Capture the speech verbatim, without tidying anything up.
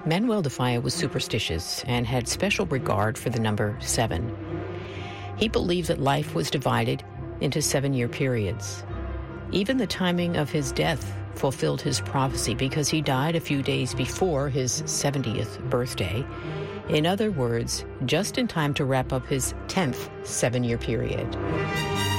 Manuel de Falla was superstitious and had special regard for the number seven. He believed that life was divided into seven-year periods. Even the timing of his death fulfilled his prophecy because he died a few days before his seventieth birthday. In other words, just in time to wrap up his tenth seven-year period.